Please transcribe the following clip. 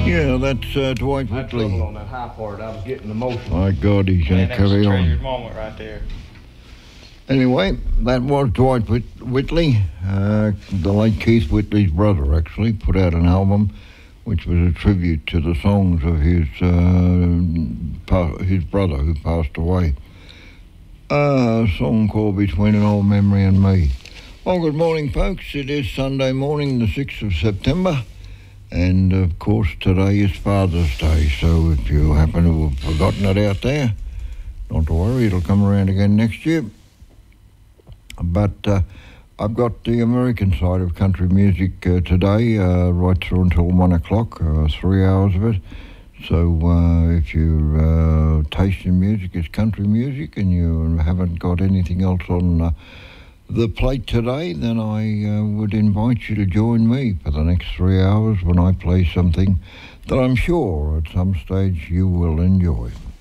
Yeah, that's Dwight I had trouble Whitley. on that high part. I was getting emotional. My God, he's going to carry on. Treasured moment right there. Anyway, that was Dwight Whitley. The late Keith Whitley's brother, actually, put out an album which was a tribute to the songs of his brother who passed away. A song called Between an Old Memory and Me. Well, good morning, folks. It is Sunday morning, the 6th of September. And, of course, today is Father's Day. So if you happen to have forgotten it out there, not to worry, it'll come around again next year. But I've got the American side of country music today, right through until 1 o'clock, 3 hours of it. So if your taste in music is country music and you haven't got anything else on the plate today, then I would invite you to join me for the next 3 hours when I play something that I'm sure at some stage you will enjoy.